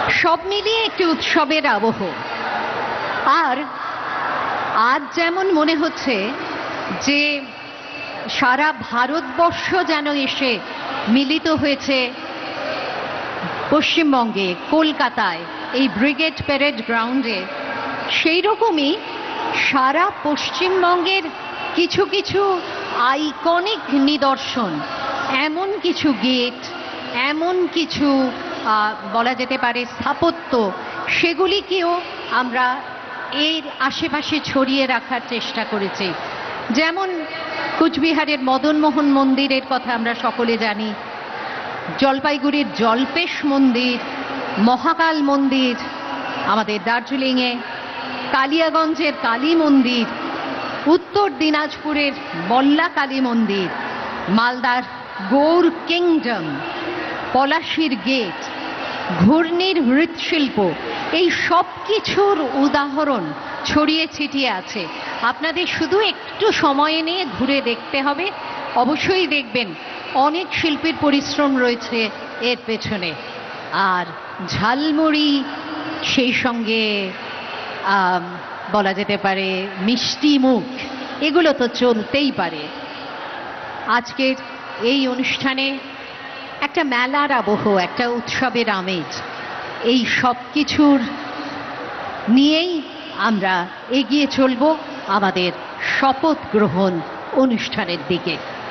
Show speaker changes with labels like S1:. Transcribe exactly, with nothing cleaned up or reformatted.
S1: সব মিলিয়ে একটি উৎসবের আবহ। আর আজ যেমন মনে হচ্ছে যে সারা ভারতবর্ষ যেন এসে মিলিত হয়েছে পশ্চিমবঙ্গে, কলকাতায়, এই ব্রিগেড প্যারেড গ্রাউন্ডে, সেই রকমই সারা পশ্চিমবঙ্গের কিছু কিছু আইকনিক নিদর্শন, এমন কিছু গেট, এমন কিছু বলা যেতে পারে স্থাপত্য, সেগুলিকেও আমরা এর আশেপাশে ছড়িয়ে রাখার চেষ্টা করেছি। যেমন কুচবিহারের মদনমোহন মন্দিরের কথা আমরা সকলে জানি, জলপাইগুড়ির জল্পেশ মন্দির, মহাকাল মন্দির, আমাদের দার্জিলিংয়ে কালিয়াগঞ্জের কালী মন্দির, উত্তর দিনাজপুরের বল্লা কালী মন্দির, মালদার গৌর কিংডম, পলাশির গেট, ঘূর্ণির মৃৎশিল্প, এই সব কিছুর উদাহরণ ছড়িয়ে ছিটিয়ে আছে। আপনাদের শুধু একটু সময় নিয়ে ঘুরে দেখতে হবে, অবশ্যই দেখবেন অনেক শিল্পীর পরিশ্রম রয়েছে এর পেছনে। আর ঝালমুড়ি, সেই সঙ্গে বলা যেতে পারে মিষ্টি মুখ, এগুলো তো চলতেই পারে। আজকের এই অনুষ্ঠানে একটা মেলার আবহ, একটা উৎসবের আমেজ, এই সব কিছুর নিয়েই আমরা এগিয়ে চলব আমাদের শপথ গ্রহণ অনুষ্ঠানের দিকে।